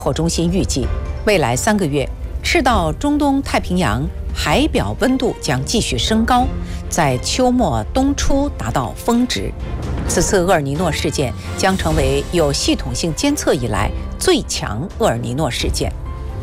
火中心预计，未来3个月，赤道中东太平洋海表温度将继续升高，在秋末冬初达到峰值。此次厄尔尼诺事件将成为有系统性监测以来最强厄尔尼诺事件。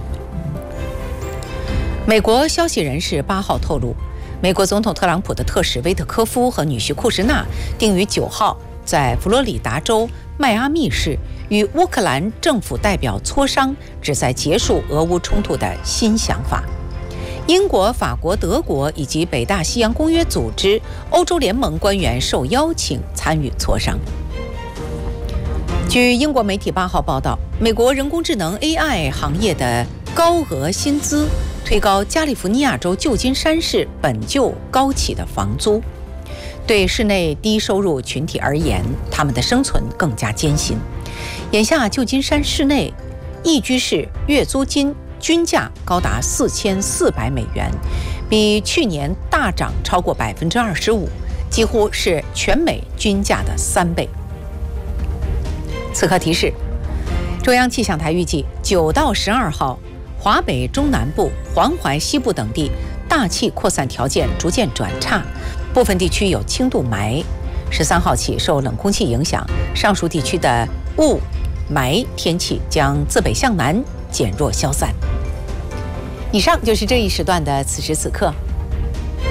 美国消息人士8号透露，美国总统特朗普的特使威特科夫和女婿库什纳定于9号在佛罗里达州迈阿密市与乌克兰政府代表磋商，旨在结束俄乌冲突的新想法。英国、法国、德国以及北大西洋公约组织、欧洲联盟官员受邀请参与磋商。据英国媒体8号报道，美国人工智能 AI 行业的高额薪资推高加利福尼亚州旧金山市本就高企的房租，对市内低收入群体而言，他们的生存更加艰辛。眼下，旧金山市内一居室月租金均价高达$4400，比去年大涨超过25%，几乎是全美均价的3倍。此刻提示：中央气象台预计9到12号，华北中南部、黄淮西部等地大气扩散条件逐渐转差，部分地区有轻度霾。13号起，受冷空气影响，上述地区的雾霾天气将自北向南减弱消散。以上就是这一时段的此时此刻。